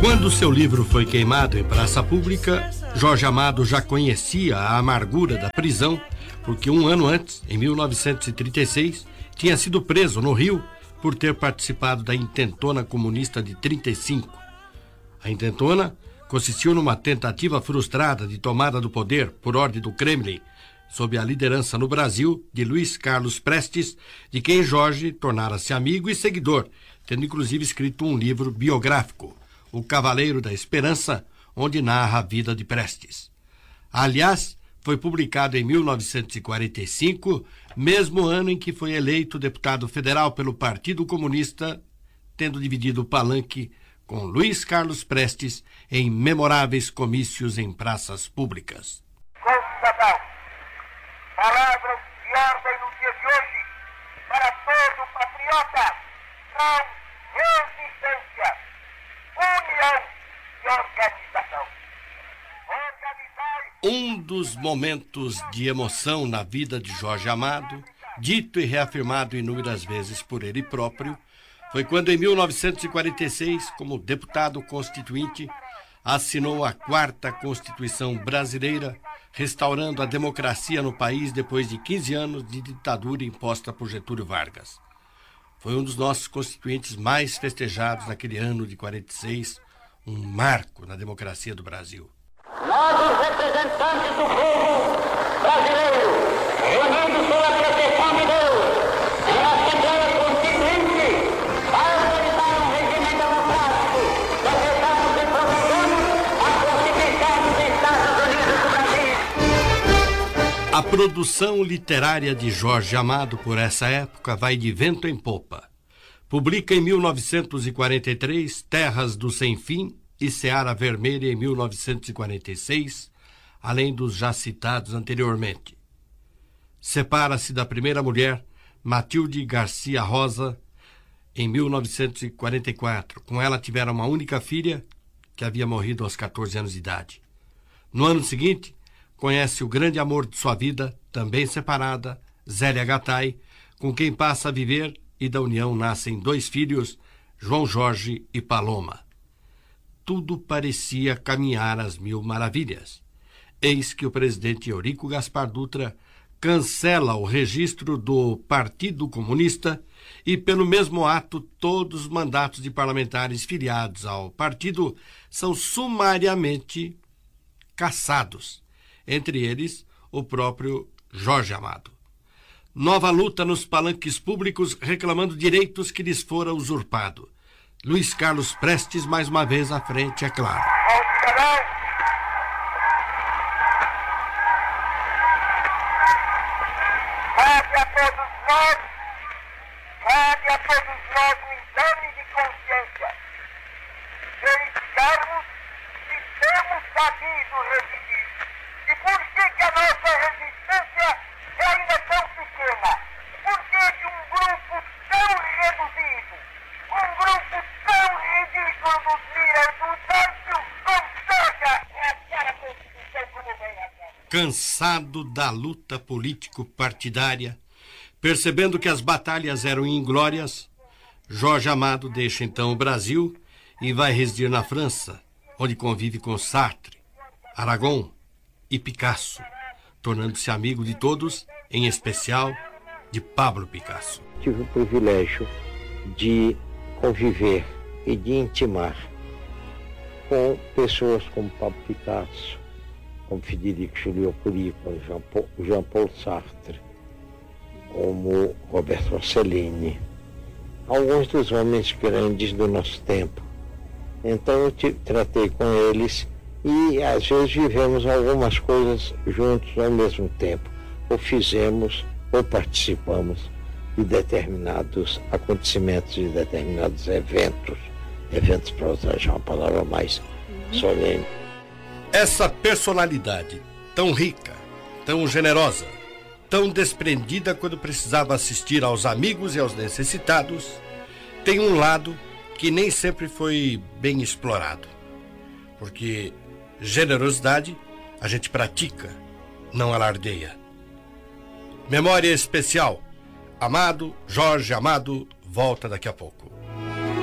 Quando seu livro foi queimado em praça pública, Jorge Amado já conhecia a amargura da prisão, porque um ano antes, em 1936, tinha sido preso no Rio por ter participado da intentona comunista de 35. A intentona consistiu numa tentativa frustrada de tomada do poder por ordem do Kremlin, sob a liderança no Brasil de Luiz Carlos Prestes, de quem Jorge tornara-se amigo e seguidor, tendo inclusive escrito um livro biográfico, O Cavaleiro da Esperança, onde narra a vida de Prestes. Aliás, foi publicado em 1945, mesmo ano em que foi eleito deputado federal pelo Partido Comunista, tendo dividido o palanque com Luiz Carlos Prestes em memoráveis comícios em praças públicas. Constatão. Palavras de ordem no dia de hoje para todo patriota são resistência, união e organização. Um dos momentos de emoção na vida de Jorge Amado, dito e reafirmado inúmeras vezes por ele próprio, foi quando em 1946, como deputado constituinte, assinou a 4ª Constituição Brasileira, restaurando a democracia no país depois de 15 anos de ditadura imposta por Getúlio Vargas. Foi um dos nossos constituintes mais festejados naquele ano de 46, um marco na democracia do Brasil. Nós, os representantes do povo brasileiro, reunidos sob a proteção de Deus, em Assembleia Constituinte, para organizar um regime democrático, decretamos e promulgamos a Constituição dos Estados Unidos do Brasil. A produção literária de Jorge Amado por essa época vai de vento em popa. Publica em 1943 Terras do Sem Fim e Seara Vermelha em 1946, além dos já citados anteriormente. Separa-se da primeira mulher, Matilde Garcia Rosa, em 1944. Com ela tiveram uma única filha, que havia morrido aos 14 anos de idade. No ano seguinte, conhece o grande amor de sua vida, também separada, Zélia Gattai, com quem passa a viver, e da união nascem 2 filhos, João Jorge e Paloma. Tudo parecia caminhar às mil maravilhas. Eis que o presidente Eurico Gaspar Dutra cancela o registro do Partido Comunista e, pelo mesmo ato, todos os mandatos de parlamentares filiados ao partido são sumariamente cassados, entre eles o próprio Jorge Amado. Nova luta nos palanques públicos reclamando direitos que lhes fora usurpado. Luiz Carlos Prestes, mais uma vez à frente, é claro. Cabe a todos nós um exame de consciência. Verificarmos se temos sabido resistir. E por que a nossa resistência é ainda tão pequena? Por que um grupo tão reduzido, um grupo tão ridículo nos mira do tanto consegue rasgar a Constituição como vem agora? Cansado da luta político-partidária, percebendo que as batalhas eram inglórias, Jorge Amado deixa então o Brasil e vai residir na França, onde convive com Sartre, Aragon e Picasso, tornando-se amigo de todos, em especial de Pablo Picasso. Tive o privilégio de conviver e de intimar com pessoas como Pablo Picasso, como Federico Joliot-Curie, como Jean-Paul Sartre, como Roberto Rossellini, alguns dos homens grandes do nosso tempo. Então eu tratei com eles e às vezes vivemos algumas coisas juntos ao mesmo tempo, ou fizemos ou participamos de determinados acontecimentos, de determinados eventos para usar já uma palavra mais solene. Essa personalidade tão rica, tão generosa, tão desprendida quando precisava assistir aos amigos e aos necessitados, tem um lado que nem sempre foi bem explorado. Porque generosidade a gente pratica, não alardeia. Memória especial. Amado, Jorge Amado, volta daqui a pouco.